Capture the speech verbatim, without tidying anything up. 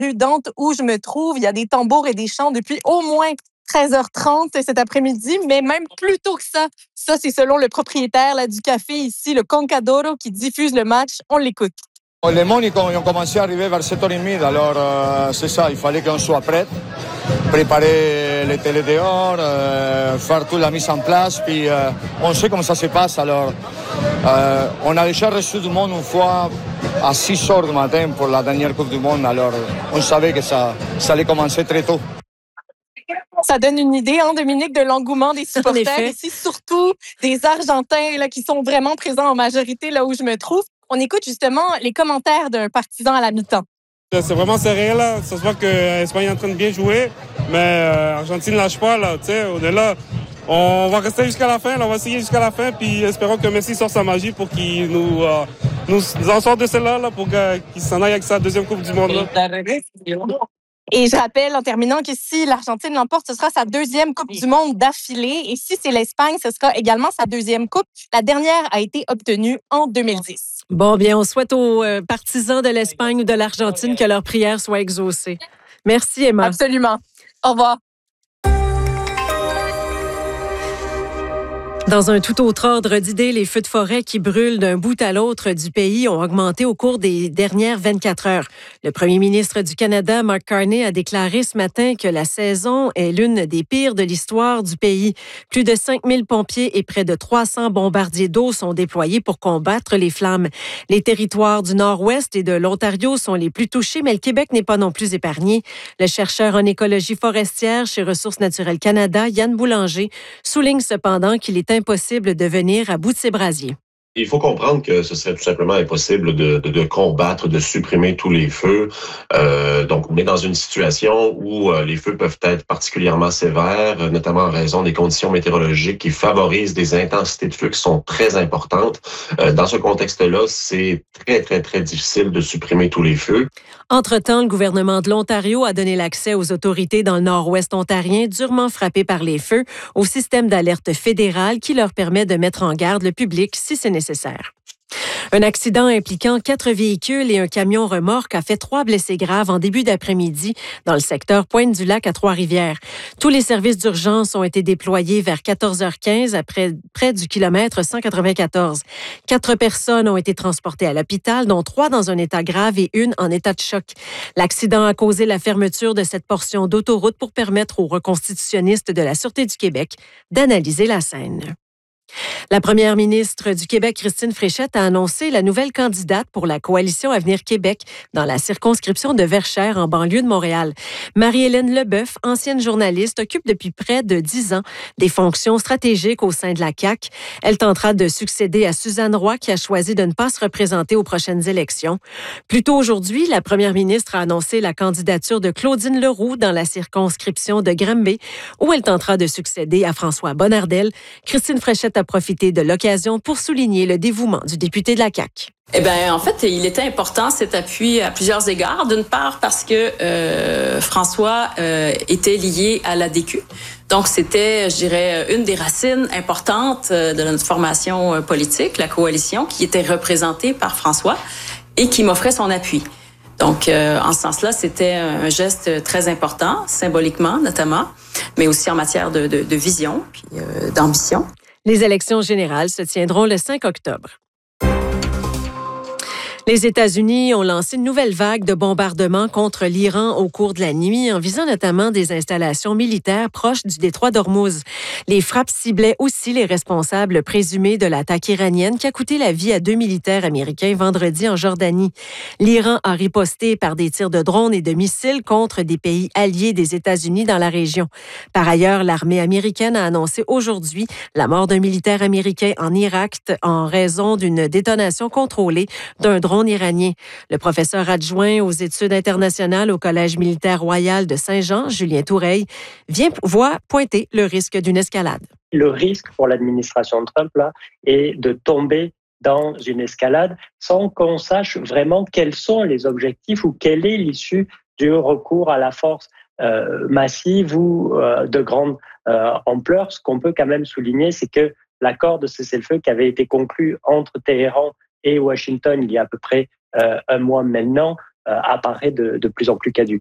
rue Dante où je me trouve. Il y a des tambours et des chants depuis au moins treize heures trente cet après-midi, mais même plus tôt que ça. Ça, c'est selon le propriétaire là, du café ici, le Concadoro, qui diffuse le match. On l'écoute. Les Moniques ont commencé à arriver vers sept heures trente, alors euh, c'est ça, il fallait qu'on soit prêt, préparer les télés dehors, euh, faire toute la mise en place, puis euh, on sait comment ça se passe, alors euh, on a déjà reçu du monde une fois à six heures du matin pour la dernière Coupe du Monde, alors on savait que ça, ça allait commencer très tôt. Ça donne une idée, hein, Dominique, de l'engouement des supporters ici, surtout des Argentins là, qui sont vraiment présents en majorité là où je me trouve. On écoute justement les commentaires d'un partisan à la mi-temps. C'est vraiment serré, là. Ça se voit que l'Espagne est en train de bien jouer, mais euh, Argentine ne lâche pas, là. Tu sais, on est là. On va rester jusqu'à la fin, là. On va essayer jusqu'à la fin, puis espérons que Messi sorte sa magie pour qu'il nous, euh, nous, nous en sorte de celle-là, là, pour qu'il s'en aille avec sa deuxième Coupe du Monde, là. Et je rappelle en terminant que si l'Argentine l'emporte, ce sera sa deuxième Coupe du Monde d'affilée. Et si c'est l'Espagne, ce sera également sa deuxième Coupe. La dernière a été obtenue en deux mille dix. Bon, bien, on souhaite aux euh, partisans de l'Espagne ou de l'Argentine que leurs prières soient exaucées. Merci, Emma. Absolument. Au revoir. Dans un tout autre ordre d'idées, les feux de forêt qui brûlent d'un bout à l'autre du pays ont augmenté au cours des dernières vingt-quatre heures. Le premier ministre du Canada, Mark Carney, a déclaré ce matin que la saison est l'une des pires de l'histoire du pays. Plus de cinq mille pompiers et près de trois cents bombardiers d'eau sont déployés pour combattre les flammes. Les territoires du Nord-Ouest et de l'Ontario sont les plus touchés, mais le Québec n'est pas non plus épargné. Le chercheur en écologie forestière chez Ressources naturelles Canada, Yann Boulanger, souligne cependant qu'il est impossible de venir à bout de ses brasiers. Il faut comprendre que ce serait tout simplement impossible de, de, de combattre, de supprimer tous les feux. Euh, donc, on est dans une situation où euh, les feux peuvent être particulièrement sévères, notamment en raison des conditions météorologiques qui favorisent des intensités de feu qui sont très importantes. Euh, dans ce contexte-là, c'est très, très, très difficile de supprimer tous les feux. Entre-temps, le gouvernement de l'Ontario a donné l'accès aux autorités dans le nord-ouest ontarien durement frappés par les feux au système d'alerte fédéral qui leur permet de mettre en garde le public si c'est nécessaire. Un accident impliquant quatre véhicules et un camion remorque a fait trois blessés graves en début d'après-midi dans le secteur Pointe-du-Lac à Trois-Rivières. Tous les services d'urgence ont été déployés vers quatorze heures quinze après près du kilomètre cent quatre-vingt-quatorze. Quatre personnes ont été transportées à l'hôpital, dont trois dans un état grave et une en état de choc. L'accident a causé la fermeture de cette portion d'autoroute pour permettre aux reconstitutionnistes de la Sûreté du Québec d'analyser la scène. La première ministre du Québec, Christine Fréchette, a annoncé la nouvelle candidate pour la Coalition Avenir Québec dans la circonscription de Verchères, en banlieue de Montréal. Marie-Hélène Leboeuf, ancienne journaliste, occupe depuis près de dix ans des fonctions stratégiques au sein de la C A Q. Elle tentera de succéder à Suzanne Roy, qui a choisi de ne pas se représenter aux prochaines élections. Plus tôt aujourd'hui, la première ministre a annoncé la candidature de Claudine Leroux dans la circonscription de Granby, où elle tentera de succéder à François Bonnardel. Christine Fréchette a profité de l'occasion pour souligner le dévouement du député de la C A Q. Eh bien, en fait, il était important cet appui à plusieurs égards. D'une part, parce que euh, François euh, était lié à l'A D Q. Donc, c'était, je dirais, une des racines importantes de notre formation politique, la coalition, qui était représentée par François et qui m'offrait son appui. Donc, euh, en ce sens-là, c'était un geste très important, symboliquement notamment, mais aussi en matière de, de, de vision puis euh, d'ambition. Les élections générales se tiendront le cinq octobre. Les États-Unis ont lancé une nouvelle vague de bombardements contre l'Iran au cours de la nuit, en visant notamment des installations militaires proches du détroit d'Ormuz. Les frappes ciblaient aussi les responsables présumés de l'attaque iranienne qui a coûté la vie à deux militaires américains vendredi en Jordanie. L'Iran a riposté par des tirs de drones et de missiles contre des pays alliés des États-Unis dans la région. Par ailleurs, l'armée américaine a annoncé aujourd'hui la mort d'un militaire américain en Irak en raison d'une détonation contrôlée d'un drone iranien. Le professeur adjoint aux études internationales au Collège militaire royal de Saint-Jean, Julien Toureille, vient voit pointer le risque d'une escalade. Le risque pour l'administration Trump là, est de tomber dans une escalade sans qu'on sache vraiment quels sont les objectifs ou quelle est l'issue du recours à la force euh, massive ou euh, de grande euh, ampleur. Ce qu'on peut quand même souligner, c'est que l'accord de cessez-le-feu qui avait été conclu entre Téhéran et Washington il y a à peu près euh, un mois maintenant apparaît de, de plus en plus caduque.